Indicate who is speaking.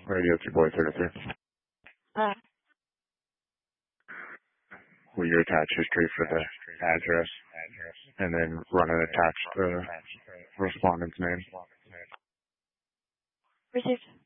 Speaker 1: Radio 2 Boy 33. Will you attach history for the address and then run and attach the respondent's name?
Speaker 2: Received.